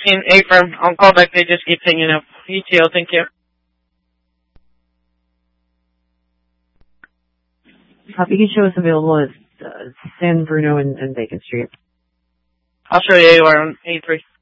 in April. On callback, they just keep hanging up. ETO, thank you. Copy, you can show us available at San Bruno and Bacon Street. I'll show you AUR on A3.